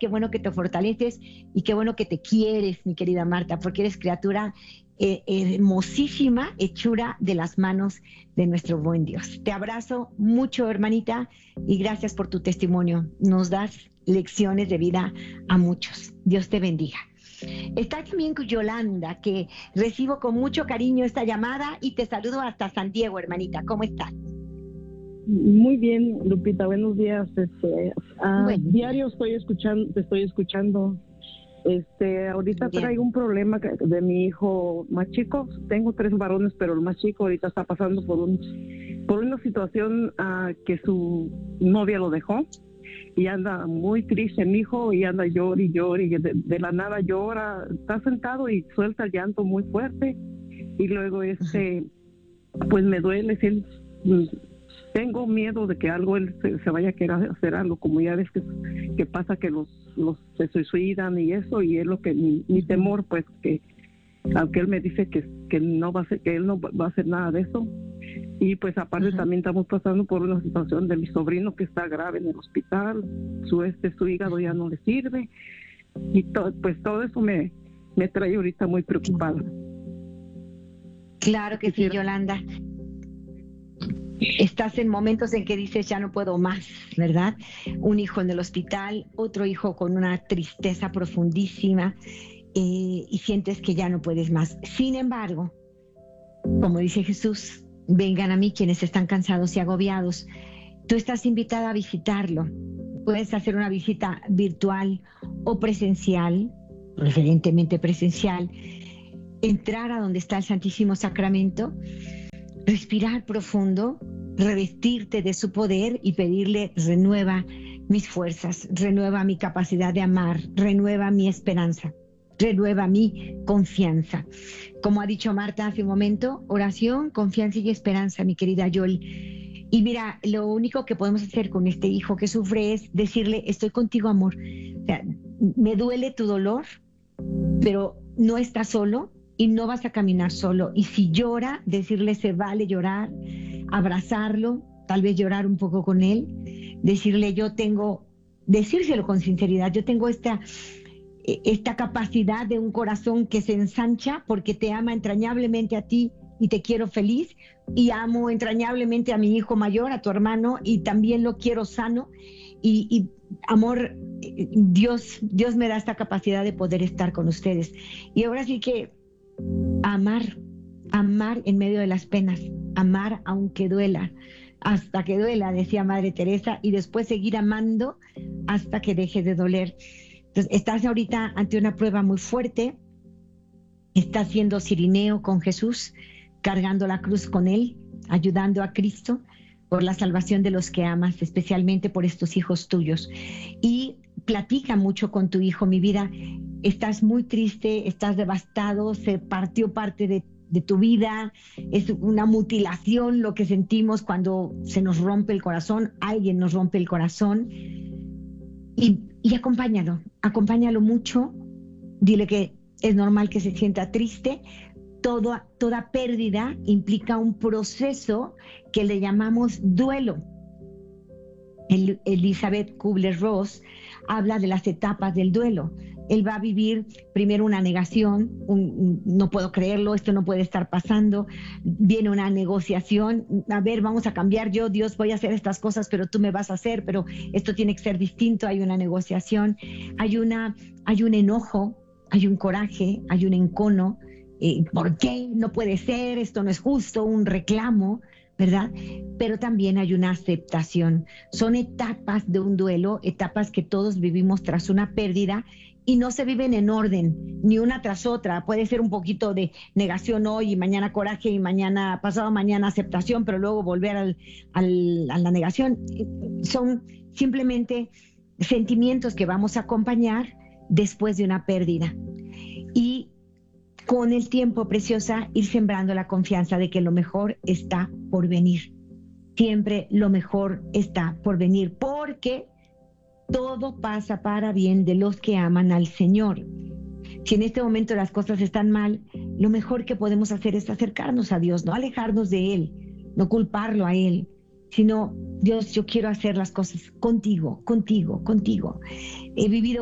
qué bueno que te fortaleces y qué bueno que te quieres, mi querida Marta, porque eres criatura hermosísima, hechura de las manos de nuestro buen Dios. Te abrazo mucho, hermanita, y gracias por tu testimonio. Nos das lecciones de vida a muchos. Dios te bendiga. Está también Yolanda, que recibo con mucho cariño esta llamada y te saludo hasta San Diego, hermanita. ¿Cómo estás? Muy bien, Lupita, buenos días. Bueno. Diario te estoy escuchando. Ahorita Bien. traigo un problema de mi hijo más chico. Tengo 3 varones, pero el más chico ahorita está pasando por una situación que su novia lo dejó y anda muy triste mi hijo y anda llore y llore y de la nada llora, está sentado y suelta el llanto muy fuerte y luego pues me duele, tengo miedo de que él se vaya a querer hacer algo, como ya ves que pasa que los se suicidan y eso, y es lo que mi temor, pues, que aunque él me dice que no va a hacer, que él no va a hacer nada de eso. Y pues aparte también estamos pasando por una situación de mi sobrino que está grave en el hospital, su hígado ya no le sirve, y pues todo eso me trae ahorita muy preocupada. Claro que sí, Yolanda. Estás en momentos en que dices ya no puedo más, ¿verdad? Un hijo en el hospital, otro hijo con una tristeza profundísima, y sientes que ya no puedes más. Sin embargo, como dice Jesús, vengan a mí quienes están cansados y agobiados. Tú estás invitada a visitarlo. Puedes hacer una visita virtual o presencial, preferentemente presencial, entrar a donde está el Santísimo Sacramento, respirar profundo, revestirte de su poder y pedirle: renueva mis fuerzas, renueva mi capacidad de amar, renueva mi esperanza, renueva mi confianza. Como ha dicho Marta hace un momento, oración, confianza y esperanza, mi querida Yol. Y mira, lo único que podemos hacer con este hijo que sufre es decirle: estoy contigo, amor. O sea, me duele tu dolor, pero no estás solo y no vas a caminar solo. Y si llora, decirle: se vale llorar, abrazarlo, tal vez llorar un poco con él, decírselo con sinceridad: yo tengo esta capacidad de un corazón que se ensancha porque te ama entrañablemente a ti y te quiero feliz, y amo entrañablemente a mi hijo mayor, a tu hermano, y también lo quiero sano, y amor, Dios me da esta capacidad de poder estar con ustedes. Y ahora sí que amar en medio de las penas, amar aunque duela, hasta que duela, decía Madre Teresa, y después seguir amando hasta que deje de doler. Entonces, estás ahorita ante una prueba muy fuerte, estás siendo cirineo con Jesús, cargando la cruz con él, ayudando a Cristo por la salvación de los que amas, especialmente por estos hijos tuyos. Y platica mucho con tu hijo: mi vida, estás muy triste, estás devastado, se partió parte de tu vida, es una mutilación lo que sentimos cuando se nos rompe el corazón, alguien nos rompe el corazón, y acompáñalo mucho, dile que es normal que se sienta triste. Toda pérdida implica un proceso que le llamamos duelo. Elizabeth Kubler-Ross habla de las etapas del duelo. Él va a vivir primero una negación, no puedo creerlo, esto no puede estar pasando. Viene una negociación: a ver, vamos a cambiar, Dios, voy a hacer estas cosas, pero tú me vas a hacer, pero esto tiene que ser distinto. Hay una negociación, hay un enojo, hay un coraje, hay un encono. ¿Por qué? No puede ser, esto no es justo, un reclamo, ¿verdad? Pero también hay una aceptación. Son etapas de un duelo, etapas que todos vivimos tras una pérdida, y no se viven en orden, ni una tras otra. Puede ser un poquito de negación hoy y mañana coraje y pasado mañana aceptación, pero luego volver a la negación. Son simplemente sentimientos que vamos a acompañar después de una pérdida. Y con el tiempo, preciosa, ir sembrando la confianza de que lo mejor está por venir. Siempre lo mejor está por venir, porque todo pasa para bien de los que aman al Señor. Si en este momento las cosas están mal, lo mejor que podemos hacer es acercarnos a Dios, no alejarnos de Él, no culparlo a Él, sino: Dios, yo quiero hacer las cosas contigo. He vivido